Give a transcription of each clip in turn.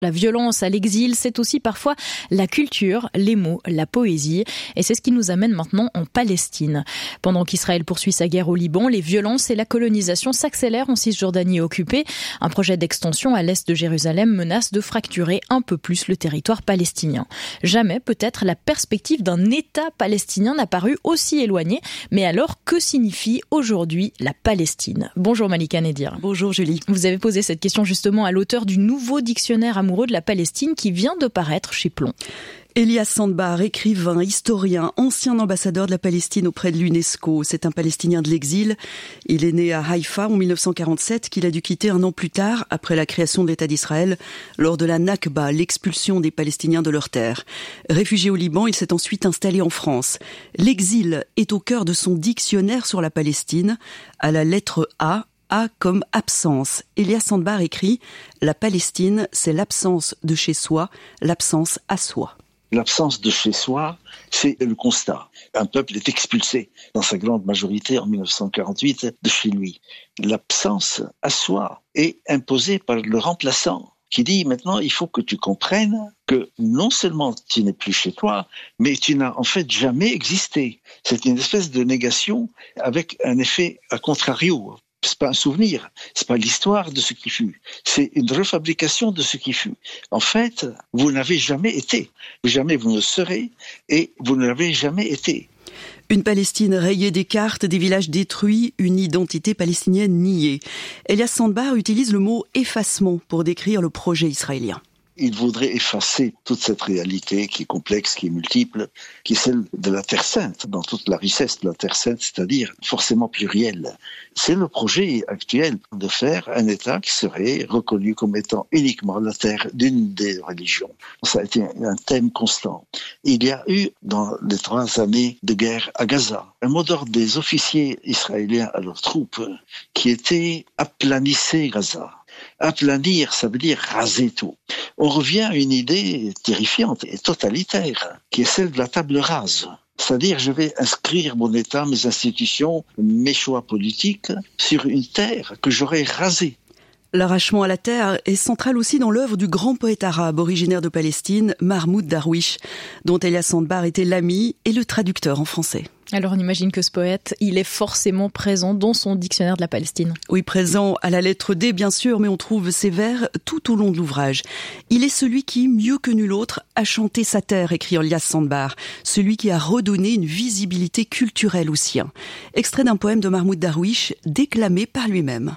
La violence à l'exil, c'est aussi parfois la culture, les mots, la poésie. Et c'est ce qui nous amène maintenant en Palestine. Pendant qu'Israël poursuit sa guerre au Liban, les violences et la colonisation s'accélèrent en Cisjordanie occupée. Un projet d'extension à l'est de Jérusalem menace de fracturer un peu plus le territoire palestinien. Jamais, peut-être, la perspective d'un État palestinien n'a paru aussi éloignée. Mais alors, que signifie aujourd'hui la Palestine ? Bonjour Malika Nedir. Bonjour Julie. Vous avez posé cette question justement à l'auteur du nouveau dictionnaire amoureux de la Palestine qui vient de paraître chez Plomb. Elias Sandbar, écrivain, historien, ancien ambassadeur de la Palestine auprès de l'UNESCO. C'est un Palestinien de l'exil. Il est né à Haïfa en 1947, qu'il a dû quitter un an plus tard, après la création de l'État d'Israël, lors de la Nakba, l'expulsion des Palestiniens de leurs terres. Réfugié au Liban, il s'est ensuite installé en France. L'exil est au cœur de son dictionnaire sur la Palestine, à la lettre A comme absence. Elias Sandbar écrit « La Palestine, c'est l'absence de chez soi, l'absence à soi ». L'absence de chez soi, c'est le constat. Un peuple est expulsé, dans sa grande majorité, en 1948, de chez lui. L'absence à soi est imposée par le remplaçant, qui dit maintenant, il faut que tu comprennes que non seulement tu n'es plus chez toi, mais tu n'as en fait jamais existé. C'est une espèce de négation avec un effet à contrario. C'est pas un souvenir, c'est pas l'histoire de ce qui fut, c'est une refabrication de ce qui fut. En fait, vous n'avez jamais été, jamais vous ne serez, et vous ne l'avez jamais été. Une Palestine rayée des cartes, des villages détruits, une identité palestinienne niée. Elias Sandbar utilise le mot « effacement » pour décrire le projet israélien. Il voudrait effacer toute cette réalité qui est complexe, qui est multiple, qui est celle de la Terre Sainte, dans toute la richesse de la Terre Sainte, c'est-à-dire forcément plurielle. C'est le projet actuel de faire un État qui serait reconnu comme étant uniquement la terre d'une des religions. Ça a été un thème constant. Il y a eu, dans les 3 années de guerre à Gaza, un mot d'ordre des officiers israéliens à leurs troupes qui était « aplanissez Gaza ». Aplanir, ça veut dire raser tout. On revient à une idée terrifiante et totalitaire, qui est celle de la table rase. C'est-à-dire, je vais inscrire mon État, mes institutions, mes choix politiques sur une terre que j'aurais rasée. L'arrachement à la terre est central aussi dans l'œuvre du grand poète arabe originaire de Palestine, Mahmoud Darwish, dont Elias Sandbar était l'ami et le traducteur en français. Alors on imagine que ce poète, il est forcément présent dans son dictionnaire de la Palestine. Oui, présent à la lettre D bien sûr, mais on trouve ses vers tout au long de l'ouvrage. Il est celui qui, mieux que nul autre, a chanté sa terre, écrit Elias Sandbar, celui qui a redonné une visibilité culturelle aux siens. Extrait d'un poème de Mahmoud Darwish, déclamé par lui-même.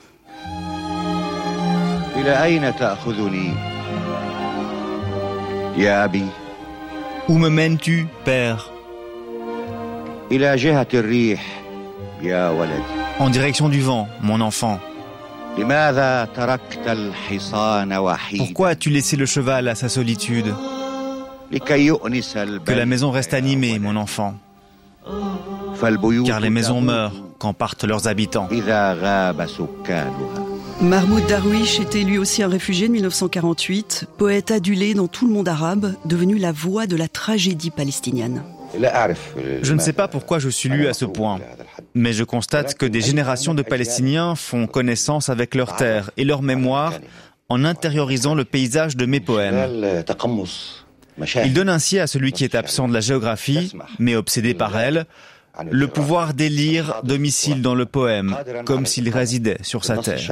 Où me mènes-tu, père ? En direction du vent, mon enfant. Pourquoi as-tu laissé le cheval à sa solitude ? Que la maison reste animée, mon enfant. Car les maisons meurent quand partent leurs habitants. Mahmoud Darwish était lui aussi un réfugié de 1948, poète adulé dans tout le monde arabe, devenu la voix de la tragédie palestinienne. Je ne sais pas pourquoi je suis lu à ce point, mais je constate que des générations de Palestiniens font connaissance avec leur terre et leur mémoire en intériorisant le paysage de mes poèmes. Ils donnent ainsi à celui qui est absent de la géographie, mais obsédé par elle, le pouvoir d'élire domicile dans le poème, comme s'il résidait sur sa terre.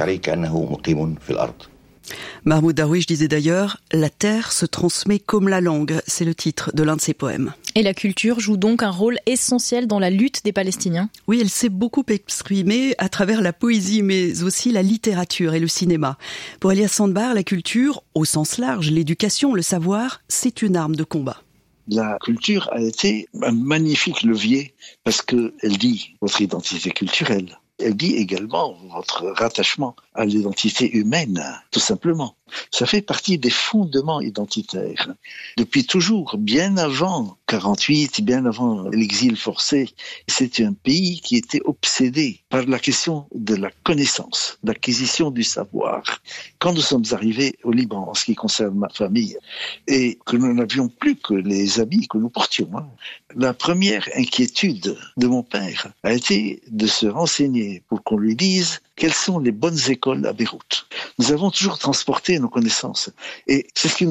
Mahmoud Darwish disait d'ailleurs « La terre se transmet comme la langue », c'est le titre de l'un de ses poèmes. Et la culture joue donc un rôle essentiel dans la lutte des Palestiniens ? Oui, elle s'est beaucoup exprimée à travers la poésie, mais aussi la littérature et le cinéma. Pour Elias Sandbar, la culture, au sens large, l'éducation, le savoir, c'est une arme de combat. La culture a été un magnifique levier parce qu'elle dit votre identité culturelle. Elle dit également votre rattachement à l'identité humaine, tout simplement. Ça fait partie des fondements identitaires. Depuis toujours, bien avant 48, bien avant l'exil forcé, c'était un pays qui était obsédé par la question de la connaissance, l'acquisition du savoir. Quand nous sommes arrivés au Liban, en ce qui concerne ma famille, et que nous n'avions plus que les habits que nous portions, la première inquiétude de mon père a été de se renseigner pour qu'on lui dise quelles sont les bonnes écoles à Beyrouth. Nous avons toujours transporté nos connaissances. Et c'est ce qui